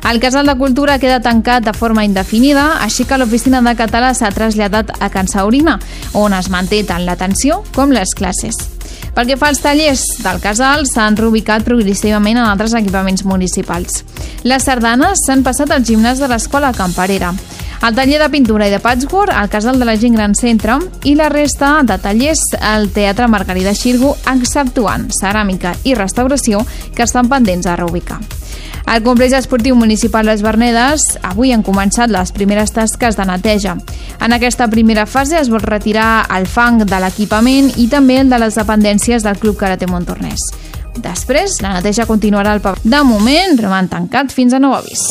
El Casal de Cultura queda tancat de forma indefinida, així que l'oficina de català s'ha traslladat a Can Saurina, on es manté tant l'atenció com les classes. Pel que fa als tallers del casal, s'han reubicat progressivament en altres equipaments municipals. Les sardanes s'han passat al gimnàs de l'Escola Camperera, el taller de pintura i de patchwork al Casal de la Gent Gran Centre i la resta de tallers al Teatre Margarida Xirgu, exceptuant ceràmica i restauració, que estan pendents de reubicar. Al complex esportiu municipal Les Vernedes avui han començat les primeres tasques de neteja. En aquesta primera fase es vol retirar el fang de l'equipament i també el de les dependències del Club Karate Montornès. Després, la neteja continuarà al pavelló. De moment, roman tancat fins a nou avís.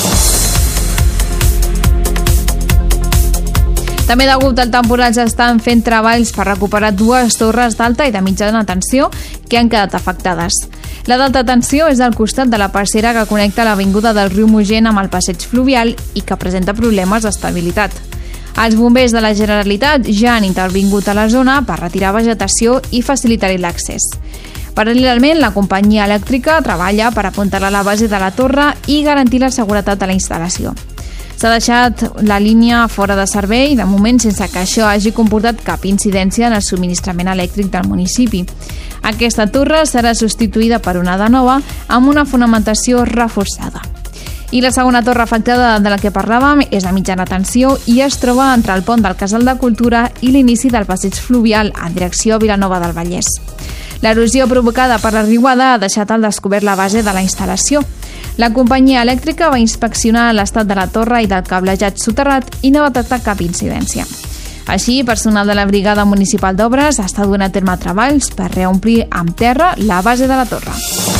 També degut al temporal s'estan fent treballs per recuperar dues torres d'alta i de mitjana tensió que han quedat afectades. La d'alta tensió és al costat de la passera que connecta l'avinguda del riu Mogent amb el passeig fluvial i que presenta problemes d'estabilitat. Els bombers de la Generalitat ja han intervingut a la zona per retirar vegetació i facilitar-hi l'accés. Paral·lelament, la companyia elèctrica treballa per apuntalar la base de la torre i garantir la seguretat de la instal·lació. S'ha deixat la línia fora de servei, de moment sense que això hagi comportat cap incidència en el subministrament elèctric del municipi. Aquesta torre serà substituïda per una de nova amb una fonamentació reforçada. I la segona torre afectada de la que parlàvem és a mitjana tensió i es troba entre el pont del Casal de Cultura i l'inici del passeig fluvial en direcció a Vilanova del Vallès. L'erosió provocada per la riuada ha deixat al descobert la base de la instal·lació. La companyia elèctrica va inspeccionar l'estat de la torre i del cablejat soterrat i no va detectar cap incidència. Així, personal de la Brigada Municipal d'Obres està duent a terme treballs per reomplir amb terra la base de la torre.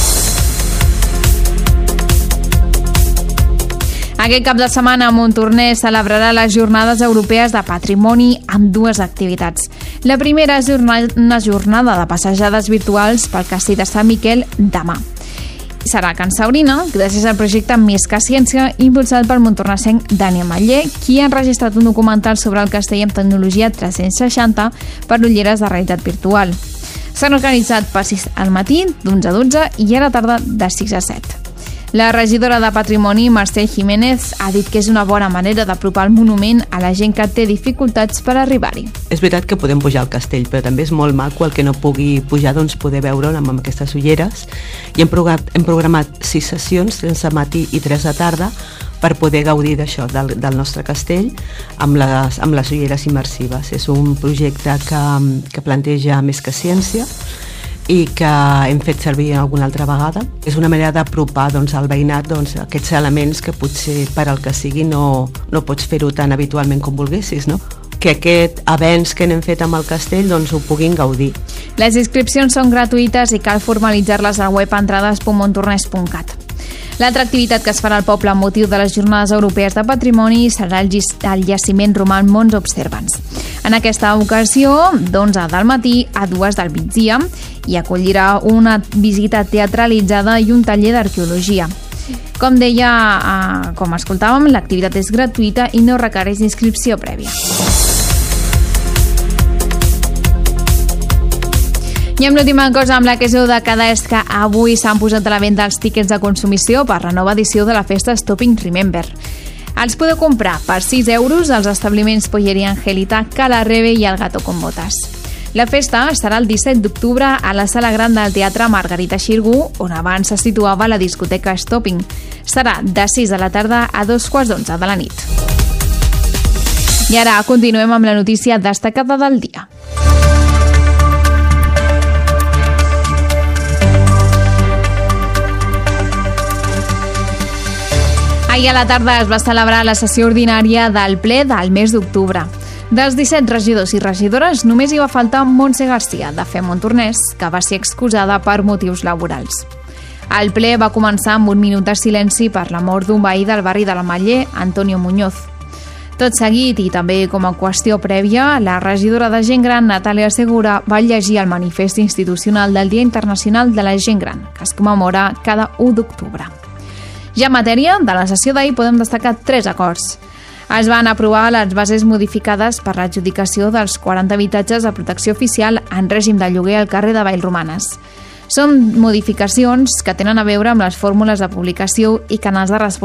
Aquest cap de setmana Montornès celebrarà les Jornades Europees de Patrimoni amb dues activitats. La primera és una jornada de passejades virtuals pel castell de Sant Miquel demà. Serà a Can Saurina, gràcies al projecte Més que Ciència, impulsat pel montornesenc Daniel Matller, qui ha enregistrat un documental sobre el castell amb tecnologia 360 per ulleres de realitat virtual. S'han organitzat passis al matí d'11 a 12 i a la tarda de 6 a 7. La regidora de Patrimoni, Mercè Jiménez, ha dit que és una bona manera d'apropar el monument a la gent que té dificultats per arribar-hi. És veritat que podem pujar al castell, però també és molt maco el que no pugui pujar, doncs poder veure'l amb aquestes ulleres. I hem programat 6 sessions, 3 de matí i 3 de tarda, per poder gaudir d'això, del nostre castell, amb les ulleres immersives. És un projecte que planteja Més que Ciència i que hem fet servir alguna altra vegada. És una manera d'apropar al veïnat aquests elements que potser per al que sigui no pots fer-ho tan habitualment com volguessis, no? Que aquest avenç que n'hem fet amb el castell ho puguin gaudir. Les inscripcions són gratuïtes i cal formalitzar-les al web entrades.montornès.cat. L'altra activitat que es farà al poble amb motiu de les Jornades Europees de Patrimoni serà el jaciment romà Mons Observans. En aquesta ocasió, d'11 del matí a 2 del migdia, i acollirà una visita teatralitzada i un taller d'arqueologia. Com deia, com escoltàvem, l'activitat és gratuïta i no requereix inscripció prèvia. I amb l'última cosa amb la que us heu de quedar és que avui s'han posat a la venda els tíquets de consumició per la nova edició de la festa Stopping Remember. Els podeu comprar per 6 euros als establiments Polleria Angelita, Cala Reve i el Gato con Botas. La festa serà el 17 d'octubre a la Sala Gran del Teatre Margarida Xirgu, on abans se situava la discoteca Stopping. Serà de 6 de la tarda a 11:15 de la nit. I ara continuem amb la notícia destacada del dia. Ahir a la tarda es va celebrar la sessió ordinària del ple del mes d'octubre. Dels 17 regidors i regidores, només hi va faltar Montse Garcia, de Fem Montornès, que va ser excusada per motius laborals. El ple va començar amb un minut de silenci per la mort d'un veí del barri de l'Ametller, Antonio Muñoz. Tot seguit, i també com a qüestió prèvia, la regidora de Gent Gran, Natàlia Segura, va llegir el manifest institucional del Dia Internacional de la Gent Gran, que es commemora cada 1 d'octubre. Ja en matèria, de la sessió d'ahir podem destacar 3 acords. Es van aprovar les bases modificades per l'adjudicació dels 40 habitatges de protecció oficial en règim de lloguer al carrer de Vallromanes. Són modificacions que tenen a veure amb les fórmules de publicació i canals de resposta